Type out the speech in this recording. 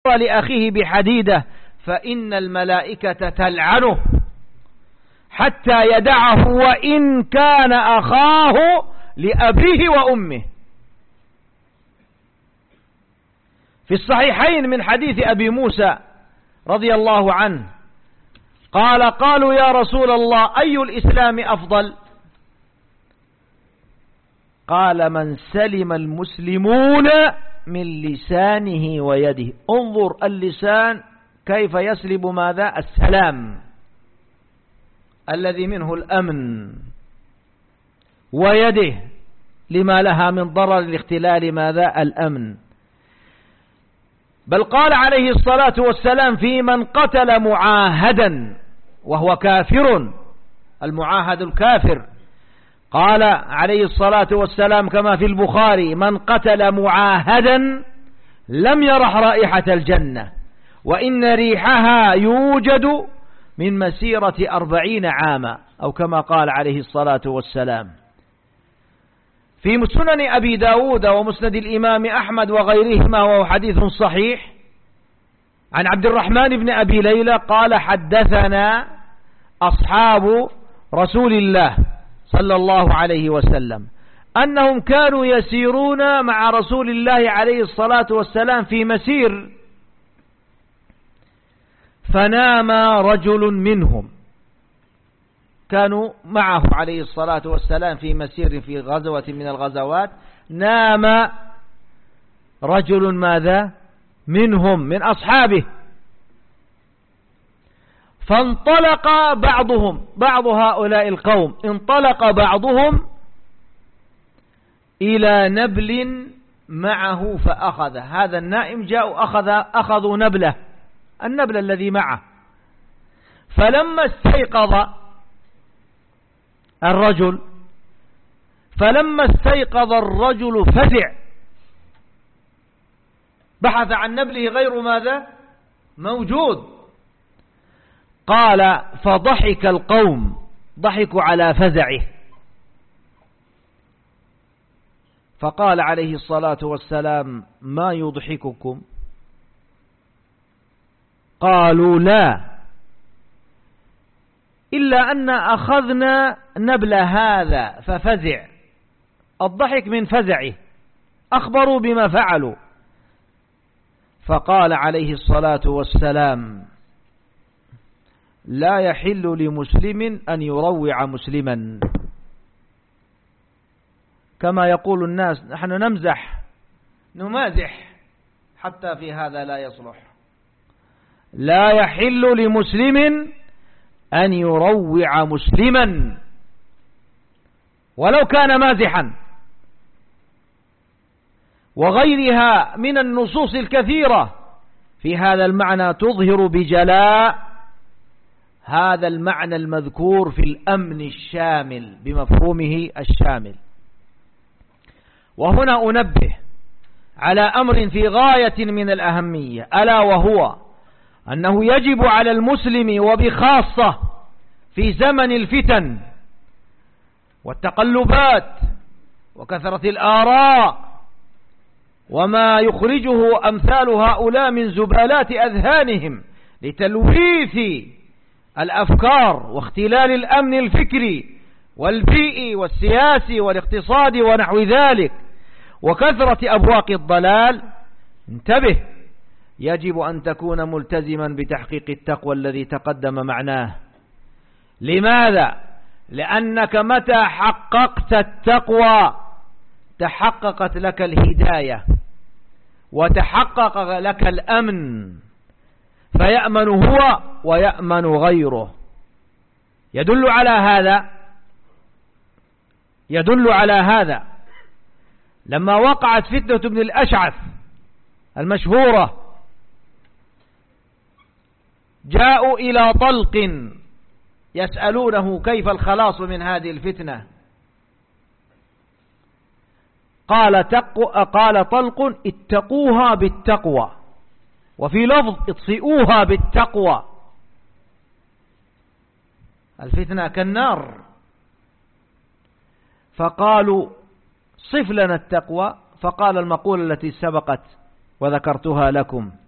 لأخيه بحديدة فإن الملائكة تلعنه حتى يدعه وإن كان أخاه لأبيه وأمه. في الصحيحين من حديث أبي موسى رضي الله عنه قالوا يا رسول الله أي الإسلام أفضل؟ قال من سلم المسلمون من لسانه ويده. انظر اللسان كيف يسلب ماذا؟ السلام الذي منه الأمن، ويده لما لها من ضرر لاختلال ماذا؟ الأمن. بل قال عليه الصلاة والسلام في من قتل معاهدا وهو كافر، المعاهد الكافر، قال عليه الصلاة والسلام كما في البخاري من قتل معاهدا لم يرح رائحة الجنة وإن ريحها يوجد من مسيرة 40 عاما، أو كما قال عليه الصلاة والسلام. في سنن أبي داود ومسند الإمام أحمد وغيرهما وهو حديث صحيح عن عبد الرحمن بن أبي ليلى قال حدثنا أصحاب رسول الله صلى الله عليه وسلم أنهم كانوا يسيرون مع رسول الله عليه الصلاة والسلام في مسير، فنام رجل منهم، كانوا معه عليه الصلاة والسلام في مسير في غزوة من الغزوات، نام رجل ماذا؟ منهم من أصحابه، فانطلق بعض هؤلاء القوم، انطلق بعضهم إلى نبل معه فأخذ. هذا النائم جاءوا أخذوا نبله، النبل الذي معه. فلما استيقظ الرجل فزع، بحث عن نبله غير ماذا؟ موجود. قال فضحك القوم، ضحكوا على فزعه، فقال عليه الصلاة والسلام ما يضحككم؟ قالوا لا إلا أن أخذنا نبل هذا ففزع. الضحك من فزعه، أخبروا بما فعلوا. فقال عليه الصلاة والسلام لا يحل لمسلم أن يروع مسلما. كما يقول الناس نحن نمازح، حتى في هذا لا يصلح. لا يحل لمسلم أن يروع مسلما ولو كان مازحا. وغيرها من النصوص الكثيرة في هذا المعنى تظهر بجلاء هذا المعنى المذكور في الأمن الشامل بمفهومه الشامل. وهنا أنبه على أمر في غاية من الأهمية، ألا وهو أنه يجب على المسلم وبخاصة في زمن الفتن والتقلبات وكثرة الآراء وما يخرجه أمثال هؤلاء من زبالات أذهانهم لتلويث الأفكار واختلال الأمن الفكري والبيئي والسياسي والاقتصادي ونحو ذلك وكثرة أبواق الضلال، انتبه، يجب أن تكون ملتزما بتحقيق التقوى الذي تقدم معناه. لماذا؟ لأنك متى حققت التقوى تحققت لك الهداية وتحقق لك الأمن، فيأمن هو ويأمن غيره. يدل على هذا لما وقعت فتنة ابن الأشعث المشهورة، جاءوا إلى طلق يسألونه كيف الخلاص من هذه الفتنة. قال طلق اتقوها بالتقوى، وفي لفظ اطفئوها بالتقوى. الفتنة كالنار. فقالوا صف لنا التقوى، فقال المقولة التي سبقت وذكرتها لكم: